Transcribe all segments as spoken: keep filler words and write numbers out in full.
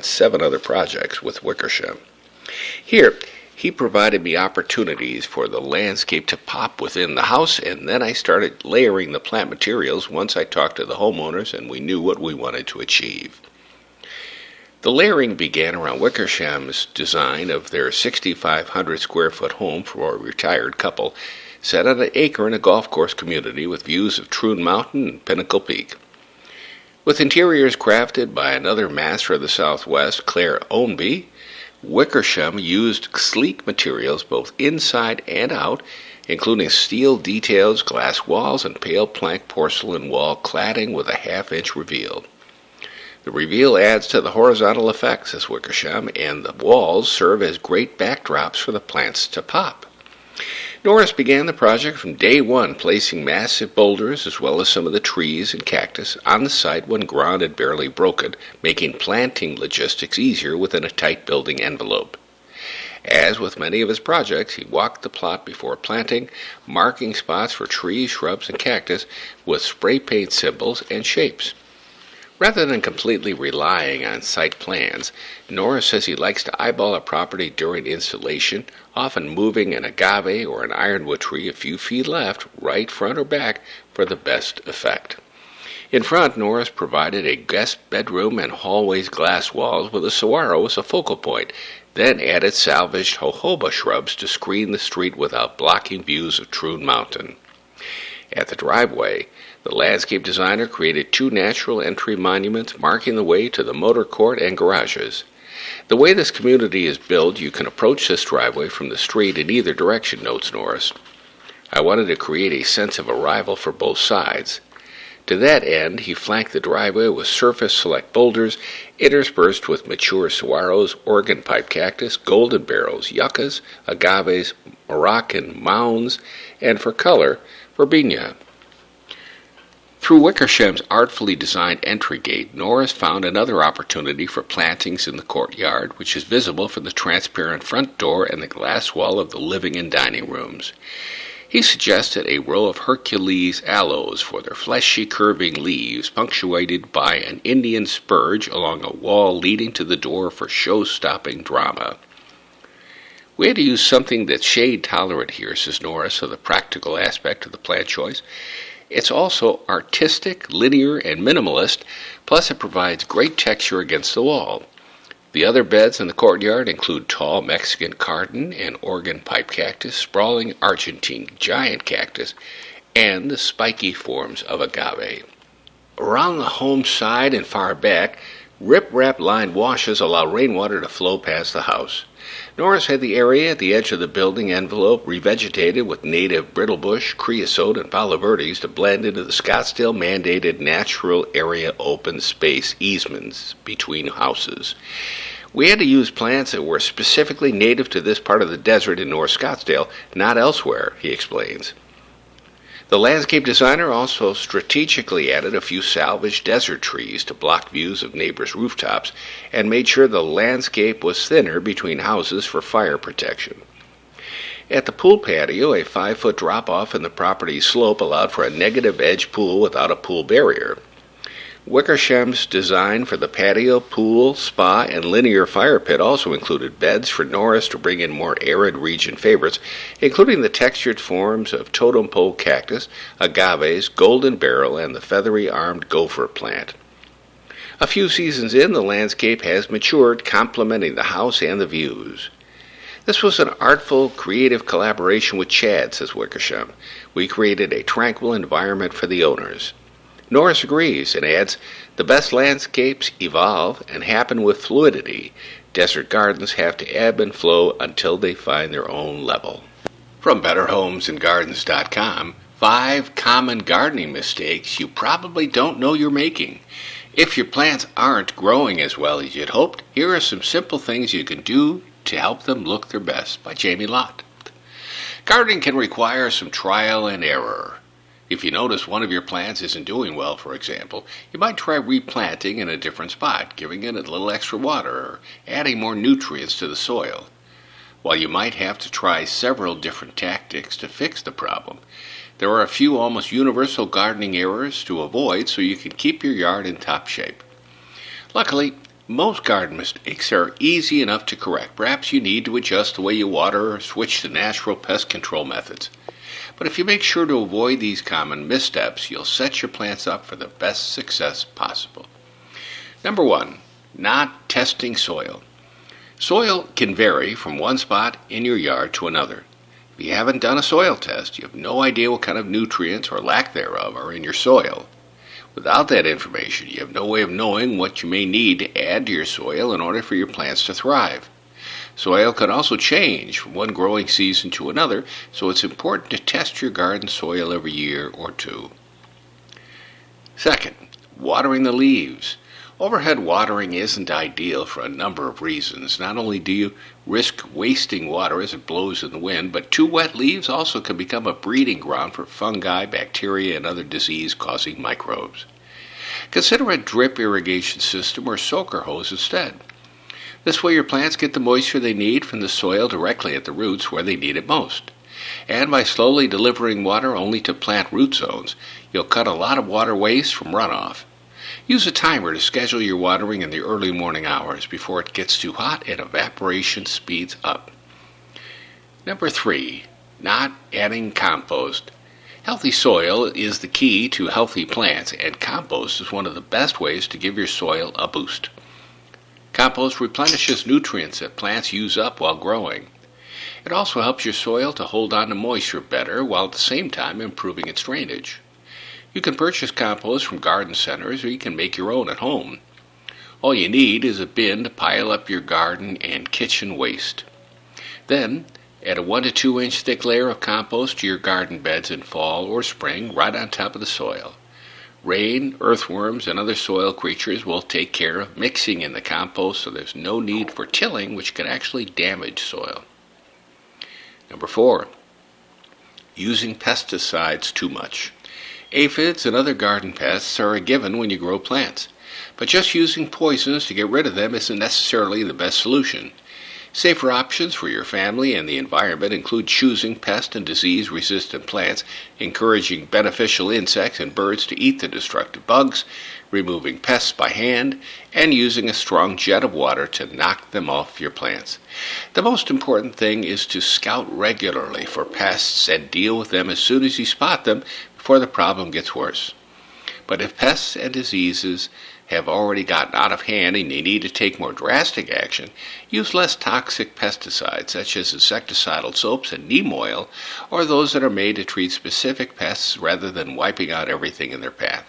seven other projects with Wickersham. Here, he provided me opportunities for the landscape to pop within the house, and then I started layering the plant materials once I talked to the homeowners and we knew what we wanted to achieve. The layering began around Wickersham's design of their sixty-five hundred square foot home for a retired couple, set on an acre in a golf course community with views of Troon Mountain and Pinnacle Peak. With interiors crafted by another master of the Southwest, Claire Ownby, Wickersham used sleek materials both inside and out, including steel details, glass walls, and pale plank porcelain wall cladding with a half-inch reveal. The reveal adds to the horizontal effect, says Wickersham, and the walls serve as great backdrops for the plants to pop. Norris began the project from day one, placing massive boulders as well as some of the trees and cactus on the site when ground had barely broken, making planting logistics easier within a tight building envelope. As with many of his projects, he walked the plot before planting, marking spots for trees, shrubs, and cactus with spray paint symbols and shapes. Rather than completely relying on site plans, Norris says he likes to eyeball a property during installation, often moving an agave or an ironwood tree a few feet left, right, front, or back for the best effect. In front, Norris provided a guest bedroom and hallway's glass walls with a saguaro as a focal point, then added salvaged jojoba shrubs to screen the street without blocking views of Troon Mountain. At the driveway, the landscape designer created two natural entry monuments marking the way to the motor court and garages. The way this community is built, you can approach this driveway from the street in either direction, notes Norris. I wanted to create a sense of arrival for both sides. To that end, he flanked the driveway with surface-select boulders, interspersed with mature saguaros, Oregon pipe cactus, golden barrels, yuccas, agaves, Moroccan mounds, and for color, verbena. Through Wickersham's artfully designed entry gate, Norris found another opportunity for plantings in the courtyard, which is visible from the transparent front door and the glass wall of the living and dining rooms. He suggested a row of Hercules aloes for their fleshy, curving leaves, punctuated by an Indian spurge along a wall leading to the door for show-stopping drama. We had to use something that's shade-tolerant here, says Norris, of the practical aspect of the plant choice. It's also artistic, linear, and minimalist, plus it provides great texture against the wall. The other beds in the courtyard include tall Mexican carden and Oregon pipe cactus, sprawling Argentine giant cactus, and the spiky forms of agave. Around the home side and far back, rip-rap lined washes allow rainwater to flow past the house. Norris had the area at the edge of the building envelope revegetated with native brittlebush, creosote, and palo verdes to blend into the Scottsdale-mandated natural area open space easements between houses. We had to use plants that were specifically native to this part of the desert in North Scottsdale, not elsewhere, he explains. The landscape designer also strategically added a few salvaged desert trees to block views of neighbors' rooftops and made sure the landscape was thinner between houses for fire protection. At the pool patio, a five-foot drop-off in the property's slope allowed for a negative-edge pool without a pool barrier. Wickersham's design for the patio, pool, spa, and linear fire pit also included beds for Norris to bring in more arid region favorites, including the textured forms of totem pole cactus, agaves, golden barrel, and the feathery-armed gopher plant. A few seasons in, the landscape has matured, complementing the house and the views. This was an artful, creative collaboration with Chad, says Wickersham. We created a tranquil environment for the owners. Norris agrees and adds, the best landscapes evolve and happen with fluidity. Desert gardens have to ebb and flow until they find their own level. From Better Homes and Gardens dot com, five common gardening mistakes you probably don't know you're making. If your plants aren't growing as well as you'd hoped, here are some simple things you can do to help them look their best, by Jamie Lott. Gardening can require some trial and error. If you notice one of your plants isn't doing well, for example, you might try replanting in a different spot, giving it a little extra water, or adding more nutrients to the soil. While you might have to try several different tactics to fix the problem, there are a few almost universal gardening errors to avoid so you can keep your yard in top shape. Luckily, Most garden mistakes are easy enough to correct. Perhaps you need to adjust the way you water or switch to natural pest control methods. But if you make sure to avoid these common missteps, you'll set your plants up for the best success possible. Number one, not testing soil. Soil can vary from one spot in your yard to another. If you haven't done a soil test, you have no idea what kind of nutrients or lack thereof are in your soil. Without that information, you have no way of knowing what you may need to add to your soil in order for your plants to thrive. Soil can also change from one growing season to another, so it's important to test your garden soil every year or two. Second, watering the leaves. Overhead watering isn't ideal for a number of reasons. Not only do you risk wasting water as it blows in the wind, but too wet leaves also can become a breeding ground for fungi, bacteria, and other disease-causing microbes. Consider a drip irrigation system or soaker hose instead. This way your plants get the moisture they need from the soil directly at the roots where they need it most. And by slowly delivering water only to plant root zones, you'll cut a lot of water waste from runoff. Use a timer to schedule your watering in the early morning hours before it gets too hot and evaporation speeds up. Number three, not adding compost. Healthy soil is the key to healthy plants, and compost is one of the best ways to give your soil a boost. Compost replenishes nutrients that plants use up while growing. It also helps your soil to hold on to moisture better while at the same time improving its drainage. You can purchase compost from garden centers, or you can make your own at home. All you need is a bin to pile up your garden and kitchen waste. Then, add a one to two inch thick layer of compost to your garden beds in fall or spring right on top of the soil. Rain, earthworms, and other soil creatures will take care of mixing in the compost, so there's no need for tilling, which can actually damage soil. Number four, using pesticides too much. Aphids and other garden pests are a given when you grow plants, but just using poisons to get rid of them isn't necessarily the best solution. Safer options for your family and the environment include choosing pest and disease-resistant plants, encouraging beneficial insects and birds to eat the destructive bugs, removing pests by hand, and using a strong jet of water to knock them off your plants. The most important thing is to scout regularly for pests and deal with them as soon as you spot them before the problem gets worse. But if pests and diseases have already gotten out of hand and you need to take more drastic action, use less toxic pesticides such as insecticidal soaps and neem oil, or those that are made to treat specific pests rather than wiping out everything in their path.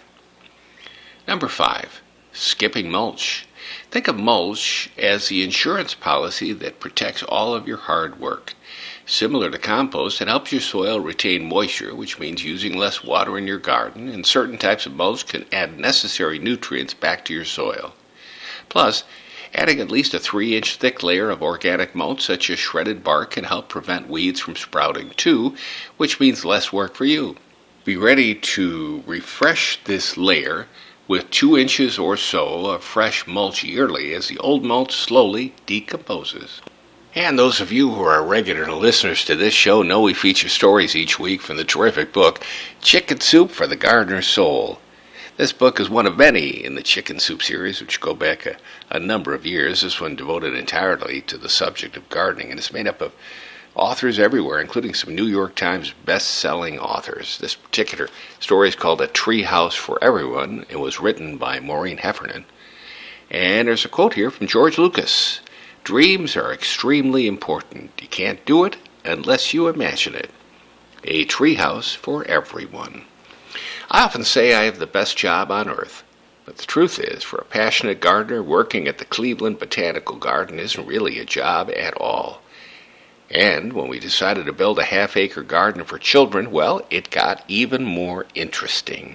Number five, skipping mulch. Think of mulch as the insurance policy that protects all of your hard work. Similar to compost, it helps your soil retain moisture, which means using less water in your garden, and certain types of mulch can add necessary nutrients back to your soil. Plus, adding at least a three inch thick layer of organic mulch, such as shredded bark, can help prevent weeds from sprouting too, which means less work for you. Be ready to refresh this layer with two inches or so of fresh mulch yearly as the old mulch slowly decomposes. And those of you who are regular listeners to this show know we feature stories each week from the terrific book, Chicken Soup for the Gardener's Soul. This book is one of many in the Chicken Soup series, which go back a, a number of years. This one devoted entirely to the subject of gardening, and it's made up of authors everywhere, including some New York Times best-selling authors. This particular story is called A Tree House for Everyone. It was written by Maureen Heffernan. And there's a quote here from George Lucas. Dreams are extremely important. You can't do it unless you imagine it. A treehouse for everyone. I often say I have the best job on earth, but the truth is, for a passionate gardener, working at the Cleveland Botanical Garden isn't really a job at all. And when we decided to build a half-acre garden for children, well, it got even more interesting.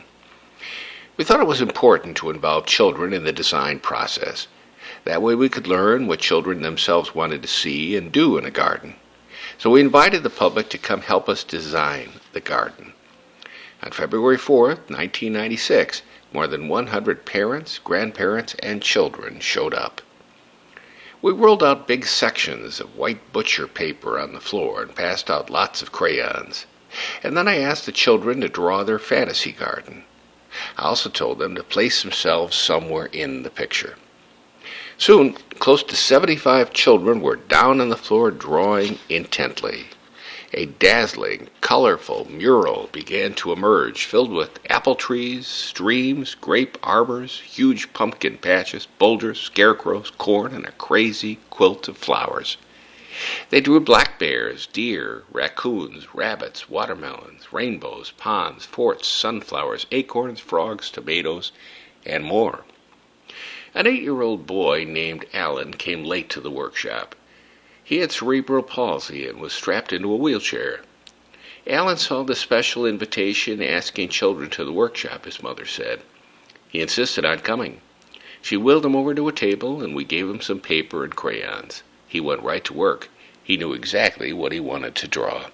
We thought it was important to involve children in the design process. That way we could learn what children themselves wanted to see and do in a garden. So we invited the public to come help us design the garden. On February fourth, nineteen ninety-six, more than one hundred parents, grandparents, and children showed up. We rolled out big sections of white butcher paper on the floor and passed out lots of crayons. And then I asked the children to draw their fantasy garden. I also told them to place themselves somewhere in the picture. Soon, close to seventy-five children were down on the floor drawing intently. A dazzling, colorful mural began to emerge, filled with apple trees, streams, grape arbors, huge pumpkin patches, boulders, scarecrows, corn, and a crazy quilt of flowers. They drew black bears, deer, raccoons, rabbits, watermelons, rainbows, ponds, forts, sunflowers, acorns, frogs, tomatoes, and more. An eight-year-old boy named Alan came late to the workshop. He had cerebral palsy and was strapped into a wheelchair. Alan saw the special invitation asking children to the workshop, his mother said. He insisted on coming. She wheeled him over to a table, and we gave him some paper and crayons. He went right to work. He knew exactly what he wanted to draw.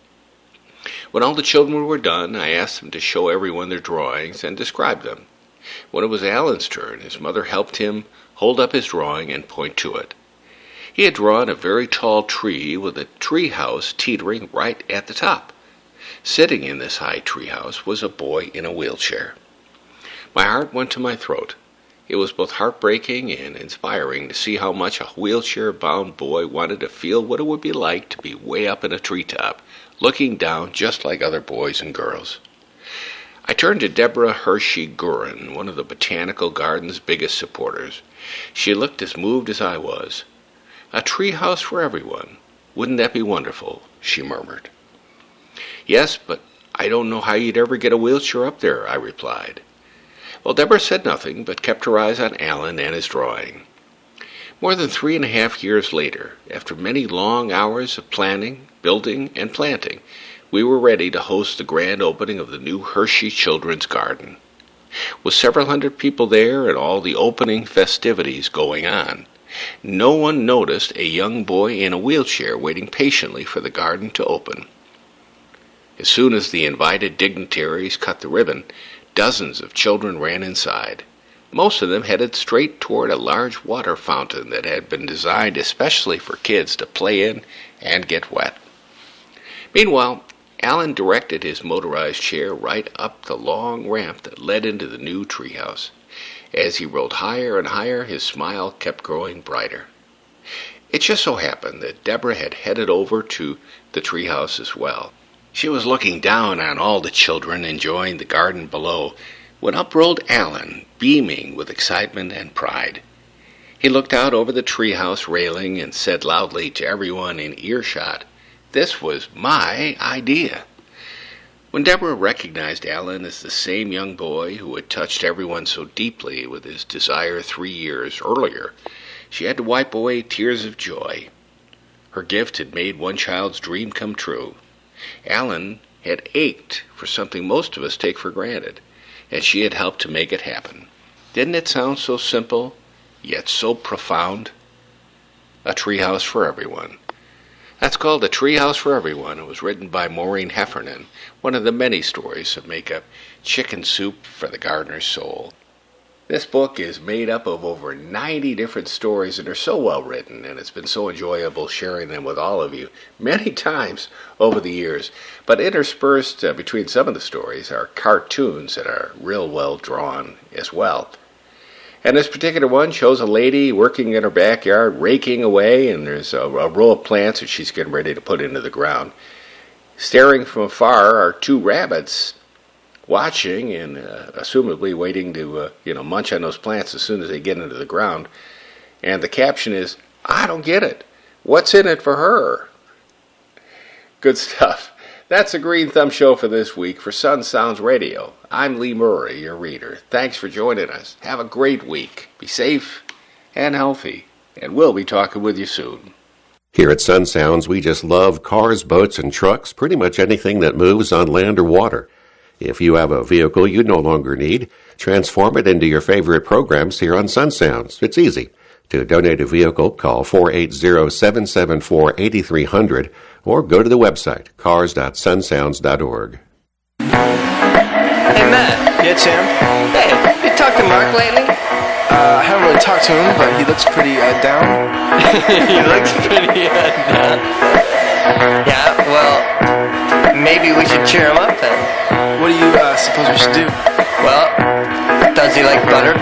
When all the children were done, I asked them to show everyone their drawings and describe them. When it was Alan's turn, his mother helped him hold up his drawing and point to it. He had drawn a very tall tree with a tree house teetering right at the top. Sitting in this high tree house was a boy in a wheelchair. My heart went to my throat. It was both heartbreaking and inspiring to see how much a wheelchair-bound boy wanted to feel what it would be like to be way up in a treetop, looking down just like other boys and girls. I turned to Deborah Hershey Gurin, one of the Botanical Garden's biggest supporters. She looked as moved as I was. A tree house for everyone. Wouldn't that be wonderful? She murmured. Yes, but I don't know how you'd ever get a wheelchair up there, I replied. Well, Deborah said nothing, but kept her eyes on Alan and his drawing. More than three and a half years later, after many long hours of planning, building, and planting, we were ready to host the grand opening of the new Hershey Children's Garden. With several hundred people there and all the opening festivities going on, no one noticed a young boy in a wheelchair waiting patiently for the garden to open. As soon as the invited dignitaries cut the ribbon, dozens of children ran inside. Most of them headed straight toward a large water fountain that had been designed especially for kids to play in and get wet. Meanwhile, Alan directed his motorized chair right up the long ramp that led into the new treehouse. As he rolled higher and higher, his smile kept growing brighter. It just so happened that Deborah had headed over to the treehouse as well. She was looking down on all the children enjoying the garden below when up rolled Alan, beaming with excitement and pride. He looked out over the treehouse railing and said loudly to everyone in earshot, "This was my idea." When Deborah recognized Alan as the same young boy who had touched everyone so deeply with his desire three years earlier, she had to wipe away tears of joy. Her gift had made one child's dream come true. Alan had ached for something most of us take for granted, and she had helped to make it happen. Didn't it sound so simple, yet so profound? A treehouse for everyone. That's called A Treehouse for Everyone. It was written by Maureen Heffernan, one of the many stories that make up Chicken Soup for the Gardener's Soul. This book is made up of over ninety different stories that are so well written, and it's been so enjoyable sharing them with all of you many times over the years. But interspersed uh, between some of the stories are cartoons that are real well drawn as well. And this particular one shows a lady working in her backyard, raking away, and there's a, a row of plants that she's getting ready to put into the ground. Staring from afar are two rabbits watching and uh, assumably waiting to uh, you know, munch on those plants as soon as they get into the ground. And the caption is, "I don't get it. What's in it for her?" Good stuff. That's the Green Thumb Show for this week. For Sun Sounds Radio, I'm Lee Murray, your reader. Thanks for joining us. Have a great week. Be safe and healthy, and we'll be talking with you soon. Here at Sun Sounds, we just love cars, boats, and trucks, pretty much anything that moves on land or water. If you have a vehicle you no longer need, transform it into your favorite programs here on Sun Sounds. It's easy. To donate a vehicle, call four eight zero, seven seven four, eight three zero zero or go to the website, cars dot sun sounds dot org. Hey, Matt. Yeah, Sam? Hey, you talked to Mark lately? Uh, I haven't really talked to him, but he looks pretty uh, down. He looks pretty uh, down. Yeah, well, maybe we should cheer him up then. What do you uh, suppose we should do? Well, does he like butter